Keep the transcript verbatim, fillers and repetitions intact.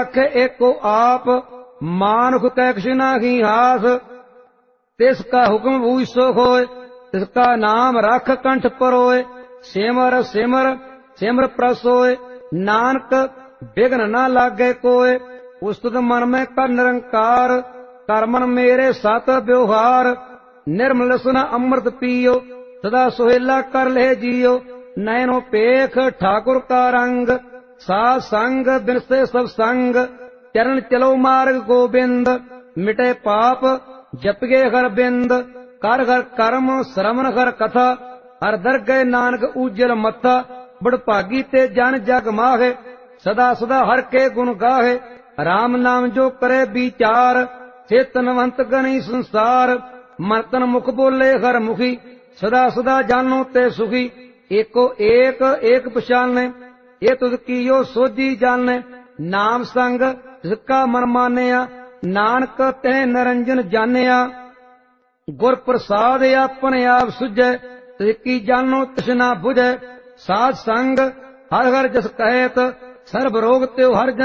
आखे एको आप मानुख कैक्ष नाहि हास। तिसका हुक्म भूइ सो होय तिसका नाम रख कंठ परोय। सिमर सिमर सिमर प्रसोय नानक विघ्न न लागे कोय। उस्तुत मन में कर निरंकार कर्मन मेरे सत व्यवहार। निर्मल सुन अमृत पियो सदा सुहेला कर ले जियो। नयनो पेख ठाकुर का रंग साध संग बिनसे सब संग। चरण चलो मार्ग गोबिंद मिटे पाप जपगे हर बिंद। कर हर कर्म श्रवण हर कथा हर दर गए नानक उज्जल मथा। बड़ भागी ते जन जग माहे सदा सदा हर के गुण गाहे। राम नाम जो करे विचार से तनवंत गनी संसार। मन तन मुख बोले हर मुखी सदा सदा जानो ते सुखी। एको एक एक पछाने ये तुझ की यो सोजी जाने। नाम संग जिसका मन मानिया नानक ते निरंजन जानिया। गुर प्रसाद अपने आप सुझे तिसकी जानो तृष्णा बुझे। साध संग हर हर जस कहत सर्व रोग त्यो हर जन